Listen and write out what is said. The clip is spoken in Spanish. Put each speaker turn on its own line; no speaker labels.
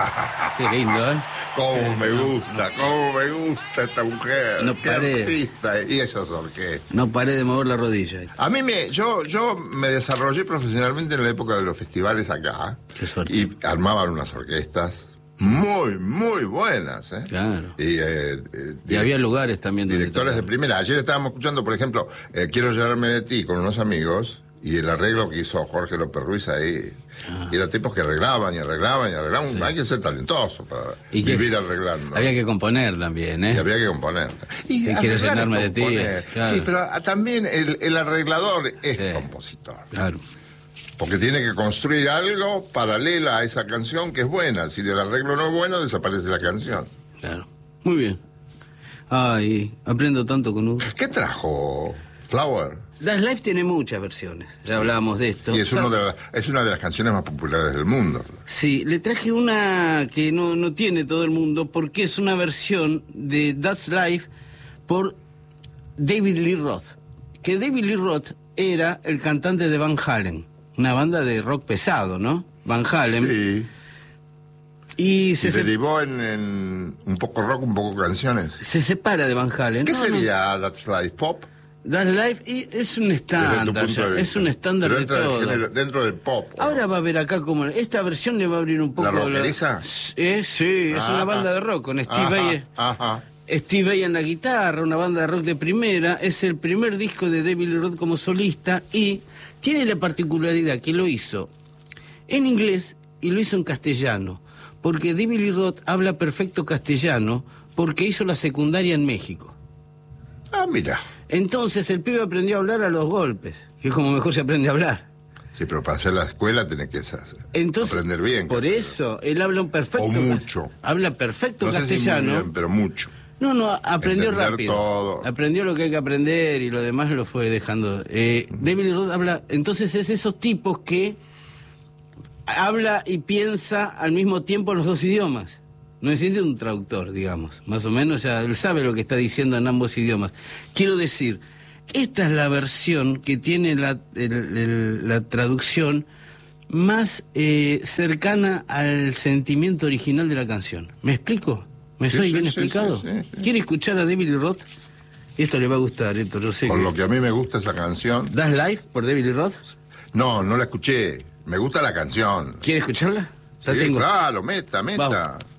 Qué lindo, ¿eh?
Cómo me gusta esta mujer.
No
qué
paré.
artista. Y esas orquestas.
No paré de mover la rodilla.
A mí yo me desarrollé profesionalmente en la época de los festivales acá.
Qué suerte.
Y armaban unas orquestas muy, muy buenas, ¿eh?
Claro.
Y
había lugares también donde
directores de
tocar.
primera. Ayer estábamos escuchando, por ejemplo, Quiero llenarme de ti con unos amigos, y el arreglo que hizo Jorge López Ruiz ahí. Y eran tipos que arreglaban. Sí. Hay que ser talentoso para vivir arreglando.
Había que componer también, ¿eh?
Y había que componer.
Y quiero llenarme de ti. Claro.
Sí, pero también el arreglador es compositor.
Claro.
Porque tiene que construir algo paralela a esa canción que es buena. Si el arreglo no es bueno, desaparece la canción.
Claro. Muy bien. Ay, aprendo tanto con Udo.
¿Qué trajo Flower?
Das Life tiene muchas versiones. Ya hablábamos de esto.
Y es una de las canciones más populares del mundo.
Sí, le traje una que no tiene todo el mundo porque es una versión de That's Life por David Lee Roth. Que David Lee Roth era el cantante de Van Halen, una banda de rock pesado, ¿no? Van Halen.
Sí.
Y
derivó en un poco rock, un poco canciones.
Se separa de Van Halen.
¿Qué sería That's Life? ¿Pop?
That's Life y es un estándar, es un estándar de todo.
Dentro del pop.
Ahora va a ver acá como esta versión le va a abrir un poco
¿La rockeriza?
Sí, es una banda de rock con Steve Vai. Steve Vai en la guitarra, una banda de rock de primera. Es el primer disco de David Lee Roth como solista y tiene la particularidad que lo hizo en inglés y lo hizo en castellano, porque David Lee Roth habla perfecto castellano porque hizo la secundaria en México.
Ah, mira.
Entonces el pibe aprendió a hablar a los golpes, que es como mejor se aprende a hablar.
Sí, pero para hacer la escuela tenés que aprender bien.
Por eso, él habla un perfecto...
O mucho.
Habla perfecto
no
castellano.
Sé si muy bien, pero mucho.
No, aprendió
entender
rápido.
Todo.
Aprendió lo que hay que aprender y lo demás lo fue dejando. David Lee Roth habla... Entonces es esos tipos que habla y piensa al mismo tiempo los dos idiomas. No necesita un traductor, digamos. Más o menos ya él sabe lo que está diciendo en ambos idiomas. Quiero decir, esta es la versión que tiene la traducción más cercana al sentimiento original de la canción. ¿Me explico? ¿Me soy bien explicado?
Sí.
¿Quiere escuchar a David Lee Roth? Esto le va a gustar, esto lo sé.
Por lo que a mí me gusta esa canción.
¿Das Life por David Lee Roth?
No la escuché. Me gusta la canción.
¿Quiere escucharla?
Sí, claro, meta.
Vamos.